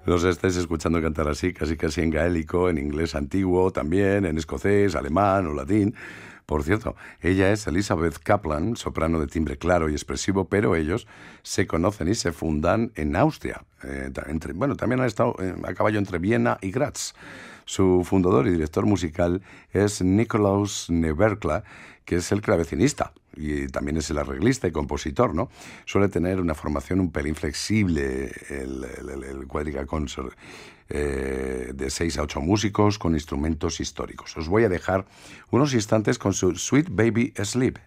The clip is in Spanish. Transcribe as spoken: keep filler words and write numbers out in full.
Los estáis escuchando cantar así, casi casi en gaélico, en inglés antiguo también, en escocés, alemán o latín. Por cierto, ella es Elizabeth Kaplan, soprano de timbre claro y expresivo, pero ellos se conocen y se fundan en Austria. Eh, entre, bueno, también han estado eh, a caballo entre Viena y Graz. Su fundador y director musical es Nikolaus Neberkla, que es el clavecinista y también es el arreglista y compositor, ¿no? Suele tener una formación un pelín flexible, el, el, el, el Quadriga Concert, eh, de seis a ocho músicos con instrumentos históricos. Os voy a dejar unos instantes con su Sweet Baby Sleep.